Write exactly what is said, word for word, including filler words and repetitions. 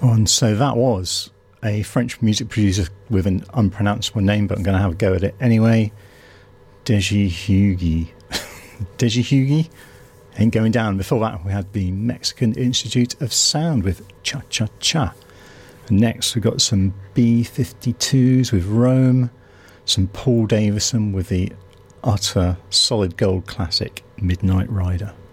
And so that was a French music producer with an unpronounceable name, but I'm going to have a go at it anyway. Deji Hugi. Deji Hugi ain't going down. Before that, we had the Mexican Institute of Sound with Cha Cha Cha. And next, we've got some B fifty-twos with Rome, some Paul Davison with the utter solid gold classic Midnight Rider.